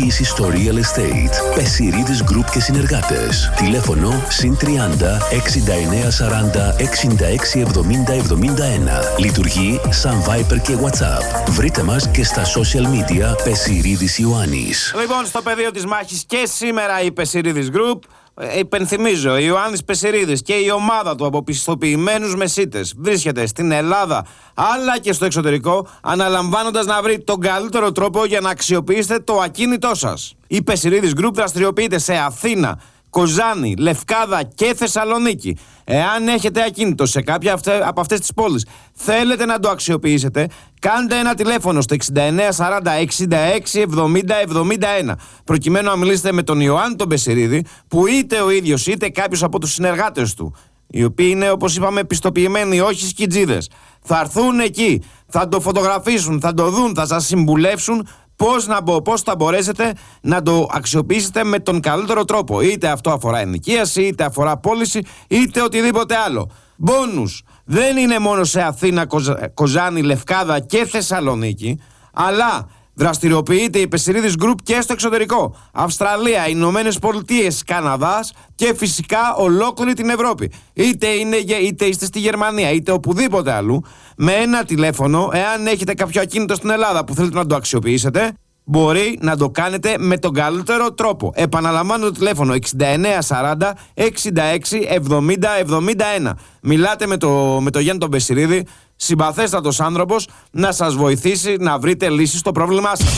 Επενδύσεις στο Real Estate. Πεσιρίδης Group και συνεργάτες. Τηλέφωνο +30 69 40 66 70 71. Λειτουργεί σαν Viber και WhatsApp. Βρείτε μας και στα social media Πεσιρίδης Ιωάννης. Λοιπόν, στο πεδίο της μάχης και σήμερα η Πεσιρίδης Group. Υπενθυμίζω, ο Ιωάννης Πεσιρίδης και η ομάδα του από πιστοποιημένους μεσίτες βρίσκεται στην Ελλάδα αλλά και στο εξωτερικό, αναλαμβάνοντας να βρει τον καλύτερο τρόπο για να αξιοποιήσετε το ακίνητό σας. Η Πεσιρίδης Group δραστηριοποιείται σε Αθήνα, Κοζάνη, Λευκάδα και Θεσσαλονίκη. Εάν έχετε ακίνητο σε κάποια από αυτές τις πόλεις, θέλετε να το αξιοποιήσετε, κάντε ένα τηλέφωνο στο 69 40 66 70 71 προκειμένου να μιλήσετε με τον Ιωάννη τον Πεσιρίδη, που είτε ο ίδιος είτε κάποιος από τους συνεργάτες του, οι οποίοι είναι, όπως είπαμε, πιστοποιημένοι, όχι σκιτζίδες, θα έρθουν εκεί, θα το φωτογραφίσουν, θα το δουν, θα σας συμβουλεύσουν πώς θα μπορέσετε να το αξιοποιήσετε με τον καλύτερο τρόπο. Είτε αυτό αφορά ενοικίαση, είτε αφορά πώληση, είτε οτιδήποτε άλλο. Μπόνους δεν είναι μόνο σε Αθήνα, Κοζάνη, Λευκάδα και Θεσσαλονίκη, αλλά δραστηριοποιείται η Πεσιρίδης Group και στο εξωτερικό. Αυστραλία, Ηνωμένες Πολιτείες, Καναδάς και φυσικά ολόκληρη την Ευρώπη. Είτε είστε στη Γερμανία, είτε οπουδήποτε αλλού, με ένα τηλέφωνο, εάν έχετε κάποιο ακίνητο στην Ελλάδα που θέλετε να το αξιοποιήσετε, μπορεί να το κάνετε με τον καλύτερο τρόπο. Επαναλαμβάνω το τηλέφωνο 69 40 66 70 71. Μιλάτε με το Γιάννη τον Πεσιρίδη, συμπαθέστατος άνθρωπος, να σας βοηθήσει να βρείτε λύσεις στο πρόβλημά σας.